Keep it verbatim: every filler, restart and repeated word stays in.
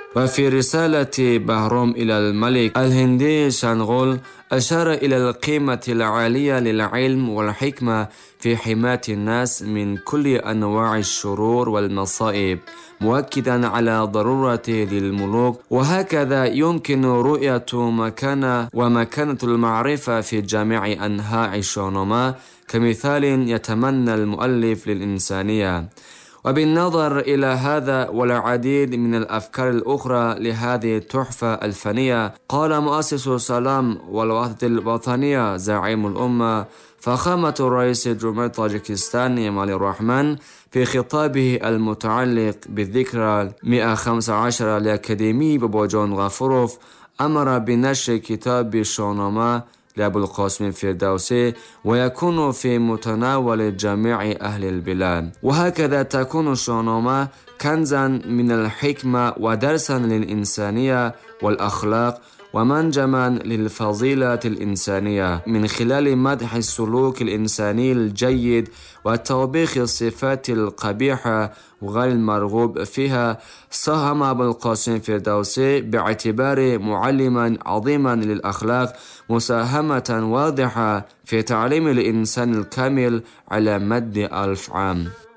وفي رسالة بهروم إلى الملك الهندي شانغول أشار إلى القيمة العالية للعلم والحكمة في حماية الناس من كل أنواع الشرور والمصائب، مؤكدا على ضرورة للملوك. وهكذا يمكن رؤية مكانة ومكانة المعرفة في جميع أنحاء الشونوما كمثال يتمنى المؤلف للإنسانية. وبالنظر إلى هذا والعديد من الأفكار الأخرى لهذه التحفة الفنية، قال مؤسس السلام والوحدة الوطنية زعيم الأمة فخامة الرئيس جمهورية طاجكستان إمامالي الرحمن في خطابه المتعلق بالذكرى مئة وخمسة عشر الأكاديمي باباجان غفوروف، أمر بنشر كتاب شونوما لأبو القاسم الفردوسي ويكون في متناول جميع أهل البلاد. وهكذا تكون شونوما كنزا من الحكمة ودرسا للإنسانية والأخلاق ومنجما للفضيلة الإنسانية من خلال مدح السلوك الإنساني الجيد وتوبيخ الصفات القبيحة وغير المرغوب فيها. ساهم أبو القاسم الفردوسي باعتباره معلما عظيما للأخلاق مساهمة واضحة في تعليم الإنسان الكامل على مدى ألف عام.